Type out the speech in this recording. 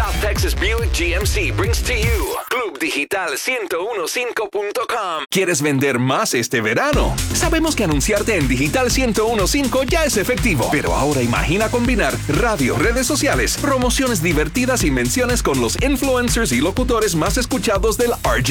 South Texas Buick GMC brings to you Club Digital 1015.com. ¿Quieres vender más este verano? Sabemos que anunciarte en Digital 1015 ya es efectivo, pero ahora imagina combinar radio, redes sociales, promociones divertidas y menciones con los influencers y locutores más escuchados del RG